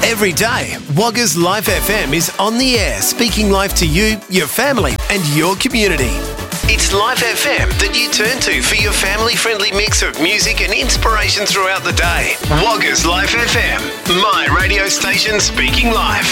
Every day, Wagga's Life FM is on the air, speaking life to you, your family, and your community. It's Life FM that you turn to for your family-friendly mix of music and inspiration throughout the day. Wagga's Life FM, my radio station speaking life.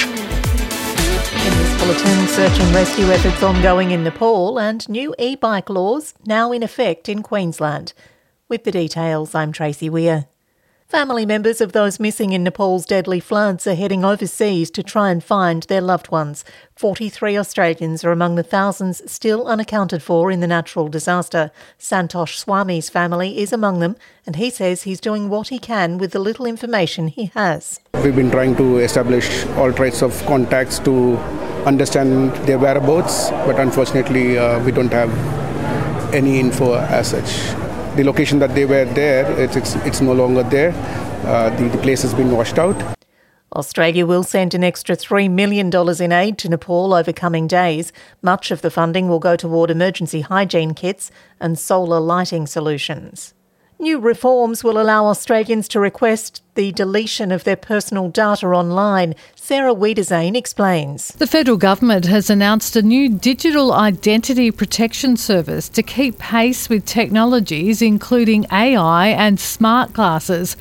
In this bulletin, search and rescue efforts ongoing in Nepal and new e-bike laws now in effect in Queensland. With the details, I'm Tracy Weir. Family members of those missing in Nepal's deadly floods are heading overseas to try and find their loved ones. 43 Australians are among the thousands still unaccounted for in the natural disaster. Santosh Swami's family is among them, and he says he's doing what he can with the little information he has. We've been trying to establish all types of contacts to understand their whereabouts, but unfortunately we don't have any info as such. The location that they were there, it's no longer there. The place has been washed out. Australia will send an extra $3 million in aid to Nepal over coming days. Much of the funding will go toward emergency hygiene kits and solar lighting solutions. New reforms will allow Australians to request the deletion of their personal data online. Sarah Wiedersane explains. The federal government has announced a new digital identity protection service to keep pace with technologies including AI and smart glasses.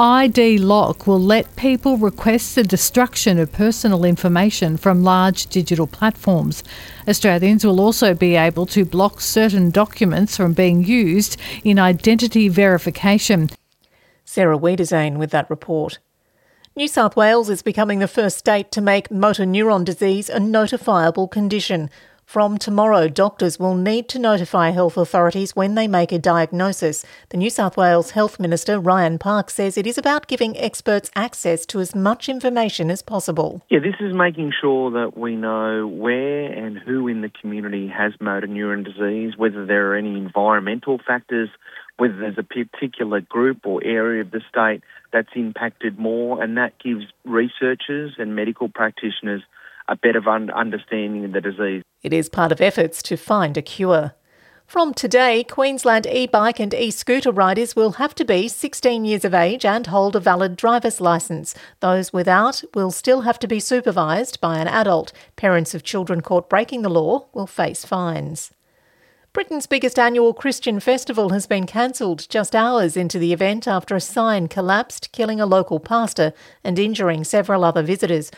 ID Lock will let people request the destruction of personal information from large digital platforms. Australians will also be able to block certain documents from being used in identity verification. Sarah Wiedersane with that report. New South Wales is becoming the first state to make motor neuron disease a notifiable condition. From tomorrow, doctors will need to notify health authorities when they make a diagnosis. The New South Wales Health Minister, Ryan Park, says it is about giving experts access to as much information as possible. Yeah, this is making sure that we know where and who in the community has motor neuron disease, whether there are any environmental factors, whether there's a particular group or area of the state that's impacted more, and that gives researchers and medical practitioners a better understanding of the disease. It is part of efforts to find a cure. From today, Queensland e-bike and e-scooter riders will have to be 16 years of age and hold a valid driver's licence. Those without will still have to be supervised by an adult. Parents of children caught breaking the law will face fines. Britain's biggest annual Christian festival has been cancelled just hours into the event after a sign collapsed, killing a local pastor and injuring several other visitors.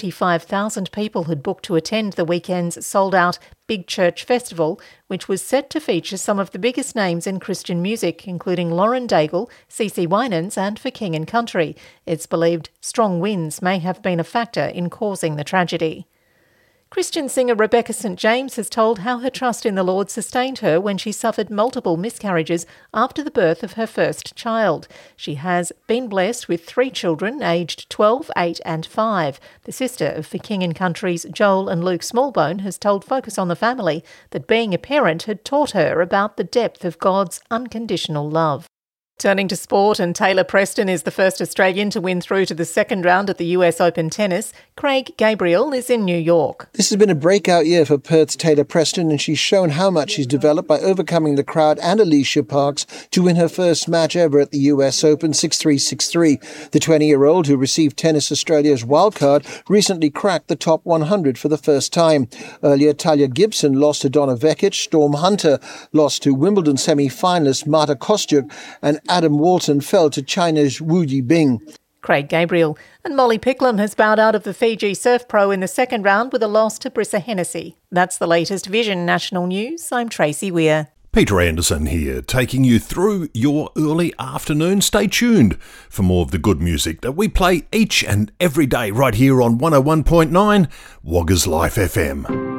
35,000 people had booked to attend the weekend's sold-out Big Church Festival, which was set to feature some of the biggest names in Christian music, including Lauren Daigle, CeCe Winans and For King and Country. It's believed strong winds may have been a factor in causing the tragedy. Christian singer Rebecca St. James has told how her trust in the Lord sustained her when she suffered multiple miscarriages after the birth of her first child. She has been blessed with 3 children, aged 12, 8 and 5. The sister of For King and Country's Joel and Luke Smallbone has told Focus on the Family that being a parent had taught her about the depth of God's unconditional love. Turning to sport, and Taylor Preston is the first Australian to win through to the second round at the US Open Tennis. Craig Gabriel is in New York. This has been a breakout year for Perth's Taylor Preston, and she's shown how much she's developed by overcoming the crowd and Alicia Parks to win her first match ever at the US Open 6-3, 6-3. The 20-year-old, who received Tennis Australia's wildcard, recently cracked the top 100 for the first time. Earlier, Talia Gibson lost to Donna Vekic, Storm Hunter lost to Wimbledon semi-finalist Marta Kostyuk, and Adam Walton fell to China's Wu Yibing. Craig Gabriel. And Molly Picklum has bowed out of the Fiji Surf Pro in the second round with a loss to Brissa Hennessy. That's the latest Vision National News. I'm Tracy Weir. Peter Anderson here, taking you through your early afternoon. Stay tuned for more of the good music that we play each and every day right here on 101.9 Wagga's Life FM.